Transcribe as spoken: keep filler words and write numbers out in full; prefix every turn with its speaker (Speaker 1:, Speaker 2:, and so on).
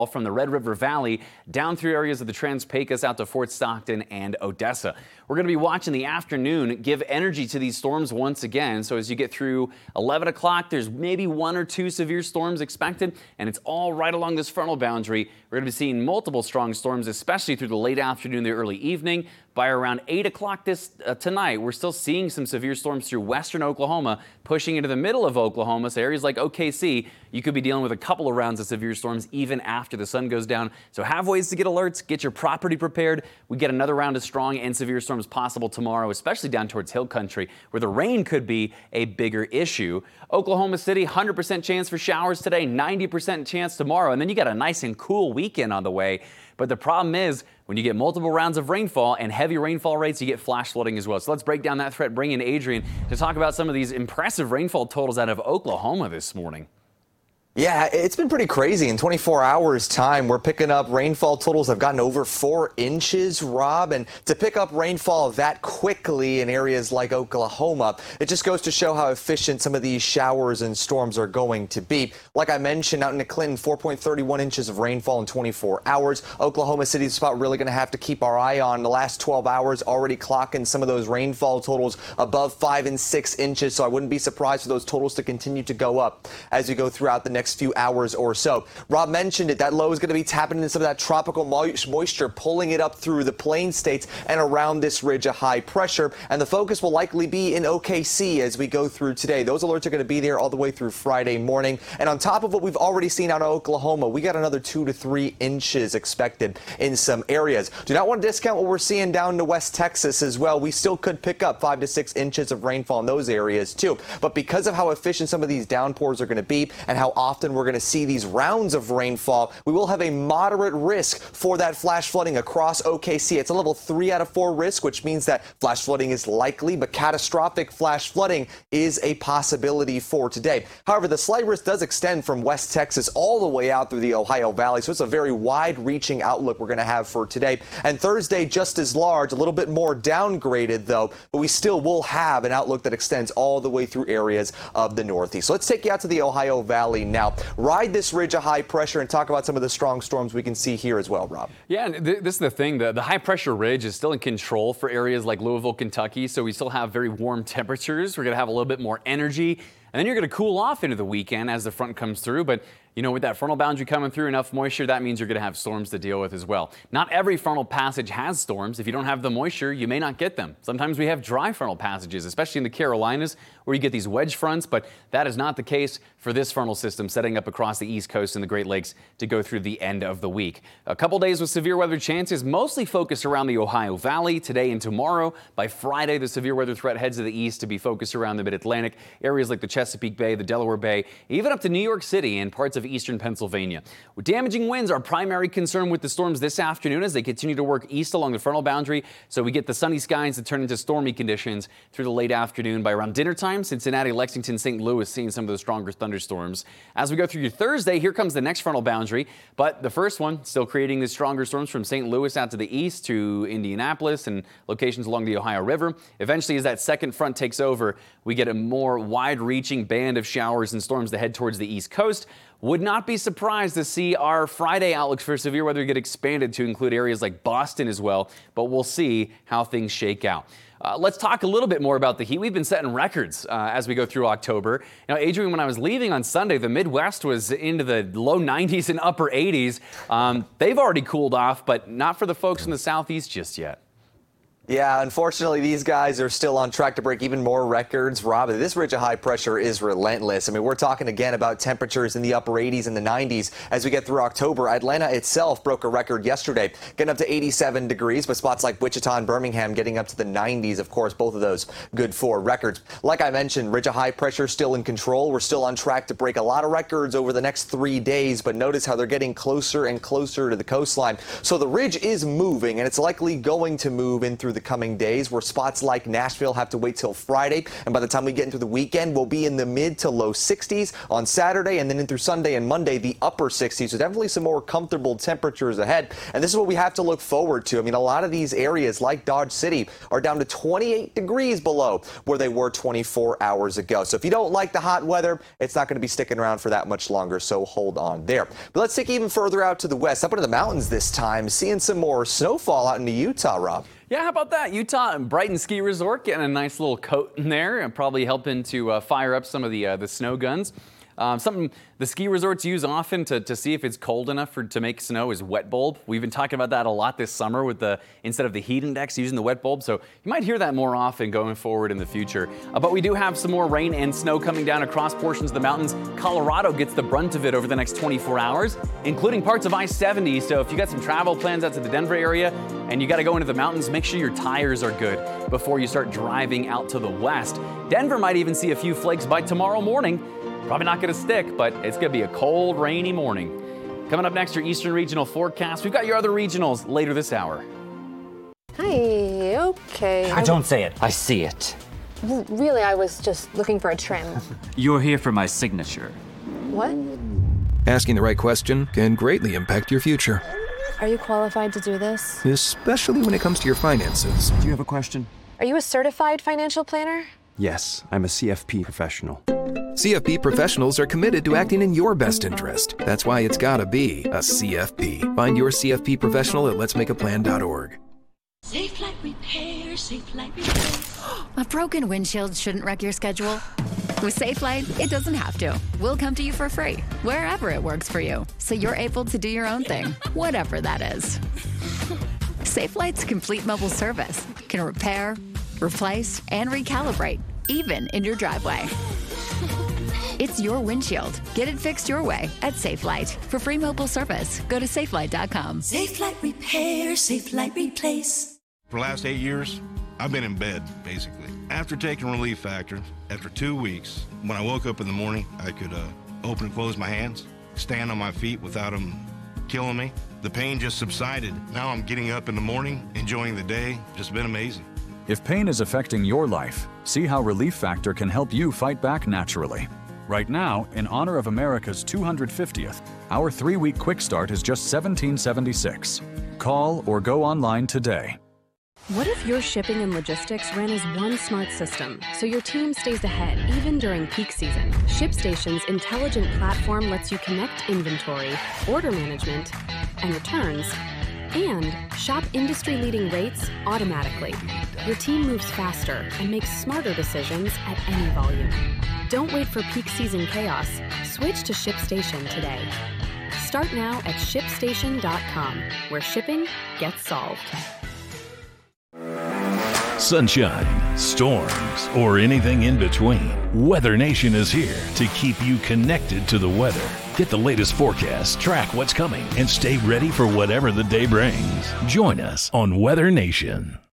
Speaker 1: from the Red River Valley down through areas of the Trans-Pecos out to Fort Stockton and Odessa. We're going to be watching the afternoon give energy to these storms once again. So as you get through eleven o'clock, there's maybe one or two severe storms expected, and it's all right along this frontal boundary. We're going to be seeing multiple strong storms, especially through the late afternoon, the early evening. By around eight o'clock this uh, tonight, we're still seeing some severe storms through western Oklahoma, pushing into the middle of Oklahoma. So areas like O K C, you could be dealing with a couple of rounds of severe storms even after the sun goes down. So have ways to get alerts, get your property prepared. We get another round of strong and severe storms possible tomorrow, especially down towards Hill Country, where the rain could be a bigger issue. Oklahoma City, one hundred percent chance for showers today, ninety percent chance tomorrow. And then you got a nice and cool weekend on the way. But the problem is, when you get multiple rounds of rainfall and heavy rainfall rates, you get flash flooding as well. So let's break down that threat, bring in Adrian to talk about some of these impressive rainfall totals out of Oklahoma this morning.
Speaker 2: Yeah, it's been pretty crazy. In twenty-four hours time, we're picking up rainfall totals have gotten over four inches, Rob. And to pick up rainfall that quickly in areas like Oklahoma, it just goes to show how efficient some of these showers and storms are going to be. Like I mentioned, out in Clinton, four point three one inches of rainfall in twenty-four hours. Oklahoma City is spot really going to have to keep our eye on. The last twelve hours already clocking some of those rainfall totals above five and six inches. So I wouldn't be surprised for those totals to continue to go up as you go throughout the next next few hours or so. Rob mentioned it. That low is going to be tapping into some of that tropical moisture, pulling it up through the plain states and around this ridge of high pressure. And the focus will likely be in O K C as we go through today. Those alerts are going to be there all the way through Friday morning. And on top of what we've already seen out of Oklahoma, we got another two to three inches expected in some areas. Do not want to discount what we're seeing down to West Texas as well. We still could pick up five to six inches of rainfall in those areas too. But because of how efficient some of these downpours are going to be and how often we're going to see these rounds of rainfall, we will have a moderate risk for that flash flooding across O K C. It's a level three out of four risk, which means that flash flooding is likely, but catastrophic flash flooding is a possibility for today. However, the slight risk does extend from West Texas all the way out through the Ohio Valley, so it's a very wide-reaching outlook we're going to have for today. And Thursday, just as large, a little bit more downgraded, though, but we still will have an outlook that extends all the way through areas of the Northeast. So let's take you out to the Ohio Valley now. Now, ride this ridge of high pressure and talk about some of the strong storms we can see here as well, Rob.
Speaker 1: Yeah, and th this is the thing. The, the high pressure ridge is still in control for areas like Louisville, Kentucky. So we still have very warm temperatures. We're going to have a little bit more energy. And then you're going to cool off into the weekend as the front comes through. But, you know, with that frontal boundary coming through, enough moisture, that means you're going to have storms to deal with as well. Not every frontal passage has storms. If you don't have the moisture, you may not get them. Sometimes we have dry frontal passages, especially in the Carolinas, where you get these wedge fronts. But that is not the case for this frontal system setting up across the East Coast and the Great Lakes to go through the end of the week. A couple days with severe weather chances, mostly focused around the Ohio Valley today and tomorrow. By Friday, the severe weather threat heads to the east to be focused around the Mid-Atlantic, areas like the Chesapeake Bay, the Delaware Bay, even up to New York City and parts of eastern Pennsylvania. With damaging winds, our primary concern with the storms this afternoon as they continue to work east along the frontal boundary. So we get the sunny skies that turn into stormy conditions through the late afternoon. By around dinner time, Cincinnati, Lexington, Saint Louis seeing some of the stronger thunderstorms. As we go through your Thursday, here comes the next frontal boundary. But the first one still creating the stronger storms from Saint Louis out to the east to Indianapolis and locations along the Ohio River. Eventually, as that second front takes over, we get a more wide-reaching band of showers and storms that head towards the East Coast. Would not be surprised to see our Friday outlooks for severe weather get expanded to include areas like Boston as well, but we'll see how things shake out. Uh, let's talk a little bit more about the heat. We've been setting records uh, as we go through October. Now, Adrian, when I was leaving on Sunday, the Midwest was into the low nineties and upper eighties. Um, they've already cooled off, but not for the folks in the Southeast just yet.
Speaker 2: Yeah, unfortunately, these guys are still on track to break even more records. Rob, this ridge of high pressure is relentless. I mean, we're talking again about temperatures in the upper eighties and the nineties as we get through October. Atlanta itself broke a record yesterday, getting up to eighty-seven degrees, but spots like Wichita and Birmingham getting up to the nineties. Of course, both of those good for records. Like I mentioned, ridge of high pressure still in control. We're still on track to break a lot of records over the next three days, but notice how they're getting closer and closer to the coastline. So the ridge is moving, and it's likely going to move in through through the coming days, where spots like Nashville have to wait till Friday. And by the time we get into the weekend, we'll be in the mid to low sixties on Saturday, and then in through Sunday and Monday, the upper sixties. So definitely some more comfortable temperatures ahead. And this is what we have to look forward to. I mean, a lot of these areas like Dodge City are down to twenty-eight degrees below where they were twenty-four hours ago. So if you don't like the hot weather, it's not going to be sticking around for that much longer. So hold on there. But let's take even further out to the west, up into the mountains this time, seeing some more snowfall out into Utah, Rob.
Speaker 1: Yeah, how about that? Utah and Brighton Ski Resort getting a nice little coat in there and probably helping to uh, fire up some of the uh, the snow guns. Um, something the ski resorts use often to, to see if it's cold enough for to make snow is wet bulb. We've been talking about that a lot this summer with the instead of the heat index using the wet bulb. So you might hear that more often going forward in the future. Uh, but we do have some more rain and snow coming down across portions of the mountains. Colorado gets the brunt of it over the next twenty-four hours, including parts of I seventy. So if you got some travel plans out to the Denver area and you got to go into the mountains, make sure your tires are good before you start driving out to the west. Denver might even see a few flakes by tomorrow morning. Probably not going to stick, but it's going to be a cold, rainy morning. Coming up next, your Eastern Regional forecast. We've got your other regionals later this hour.
Speaker 3: Hi, okay.
Speaker 4: I don't say it, I see it.
Speaker 3: Really, I was just looking for a trim.
Speaker 4: You're here for my signature.
Speaker 3: What?
Speaker 5: Asking the right question can greatly impact your future,
Speaker 3: Are you qualified to do this?
Speaker 5: especially when it comes to your finances.
Speaker 6: Do you have a question?
Speaker 3: Are you a certified financial planner?
Speaker 6: Yes, I'm a C F P professional.
Speaker 5: C F P professionals are committed to acting in your best interest. That's why it's gotta be a C F P. Find your C F P professional at lets make a plan dot org.
Speaker 7: Safe Light Repair, Safe Light Repair.
Speaker 8: A broken windshield shouldn't wreck your schedule. With Safelite, it doesn't have to. We'll come to you for free, wherever it works for you, so you're able to do your own thing, whatever that is. Safelite's complete mobile service can repair, replace, and recalibrate, even in your driveway. It's your windshield. Get it fixed your way at Safelite. For free mobile service, go to safelite dot com.
Speaker 7: Safe Light Repair, Safe Light Replace.
Speaker 9: For the last eight years, I've been in bed, basically. After taking Relief Factor, after two weeks, when I woke up in the morning, I could uh, open and close my hands, stand on my feet without them killing me. The pain just subsided. Now I'm getting up in the morning, enjoying the day. Just been amazing.
Speaker 10: If pain is affecting your life, see how Relief Factor can help you fight back naturally. Right now, in honor of America's two hundred fiftieth, our three-week quick start is just seventeen seventy-six. Call or go online today.
Speaker 11: What if your shipping and logistics ran as one smart system, so your team stays ahead even during peak season? ShipStation's intelligent platform lets you connect inventory, order management, and returns, and shop industry-leading rates automatically. Your team moves faster and makes smarter decisions at any volume. Don't wait for peak season chaos. Switch to ShipStation today. Start now at ship station dot com, where shipping gets solved.
Speaker 12: Sunshine, storms, or anything in between, Weather Nation is here to keep you connected to the weather. Get the latest forecast, track what's coming, and stay ready for whatever the day brings. Join us on Weather Nation.